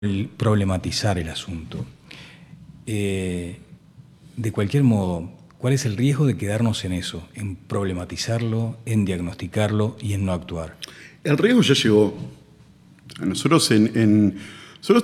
problematizar el asunto. De cualquier modo, ¿cuál es el riesgo de quedarnos en eso, en problematizarlo, en diagnosticarlo y en no actuar? El riesgo ya llegó. Nosotros